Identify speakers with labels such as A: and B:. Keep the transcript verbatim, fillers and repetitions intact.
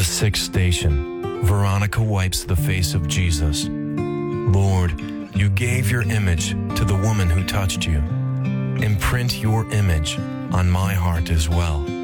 A: sixth station. Veronica wipes the face of Jesus. Lord, you gave your image to the woman who touched you. Imprint your image on my heart as well.